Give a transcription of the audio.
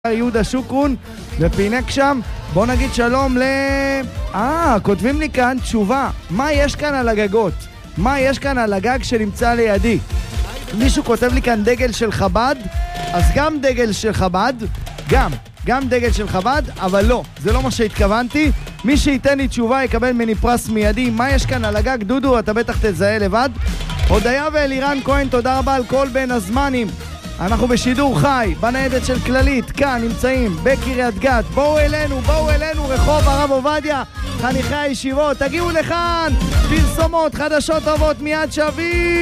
יהודה שוקרון ופינק שם. בוא נגיד שלום כותבים לי כאן תשובה, מה יש כאן על הגגות? מה יש כאן על הגג שנמצא לידי? מישהו כותב לי כאן דגל של חב"ד, אז גם דגל של חב"ד, גם דגל של חב"ד, אבל לא, זה לא מה שהתכוונתי. מי שייתן לי תשובה יקבל מני פרס מיידי. מה יש כאן על הגג? דודו, אתה בטח תזהה לבד. הודיה ואלירן כהן, תודה רבה על כל בין הזמנים. אנחנו בשידור חי, בניידת של כללית, כאן נמצאים בקריית גת. בואו אלינו, רחוב הרב עובדיה, חניכי הישיבות, תגיעו לכאן, פרסומות, חדשות טובות מיד שווים.